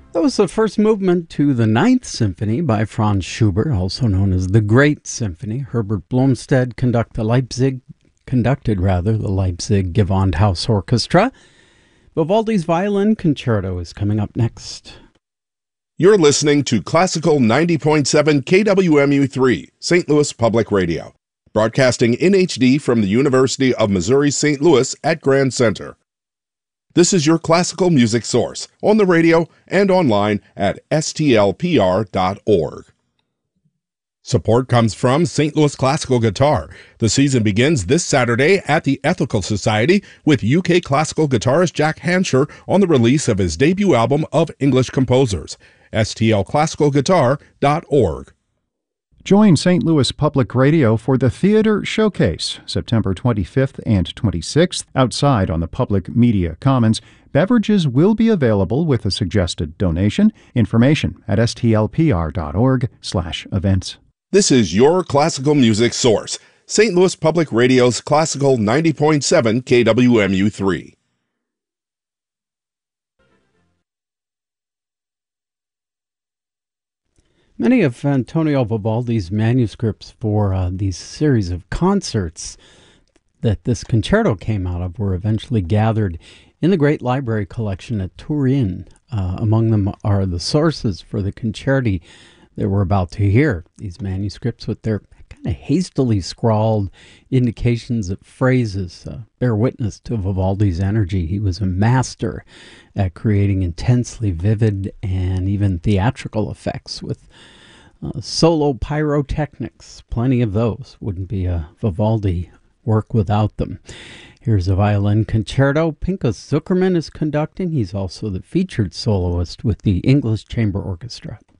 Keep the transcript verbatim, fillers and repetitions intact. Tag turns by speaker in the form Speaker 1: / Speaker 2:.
Speaker 1: That was the first movement to the Ninth Symphony by Franz Schubert, also known as the Great Symphony. Herbert Blomstedt conduct the Leipzig, conducted rather the Leipzig Gewandhaus Orchestra. Vivaldi's Violin Concerto is coming up next.
Speaker 2: You're listening to Classical ninety point seven K W M U three, Saint Louis Public Radio, broadcasting in H D from the University of Missouri Saint Louis at Grand Center. This is your classical music source on the radio and online at S T L P R dot org. Support comes from Saint Louis Classical Guitar. The season begins this Saturday at the Ethical Society with U K classical guitarist Jack Hansher on the release of his debut album of English composers. S T L classical guitar dot org.
Speaker 3: Join Saint Louis Public Radio for the Theater Showcase, September twenty-fifth and twenty-sixth, outside on the Public Media Commons. Beverages will be available with a suggested donation. Information at S T L P R dot org slash events.
Speaker 2: This is your classical music source, Saint Louis Public Radio's Classical ninety point seven K W M U three.
Speaker 1: Many of Antonio Vivaldi's manuscripts for uh, these series of concerts that this concerto came out of were eventually gathered in the Great Library Collection at Turin. Uh, among them are the sources for the concerti that we're about to hear. These manuscripts with their kind of hastily scrawled indications of phrases uh, bear witness to Vivaldi's energy. He was a master at creating intensely vivid and even theatrical effects with uh, solo pyrotechnics. Plenty of those. Wouldn't be a Vivaldi work without them. Here's a violin concerto. Pinchas Zuckerman is conducting. He's also the featured soloist with the English Chamber Orchestra.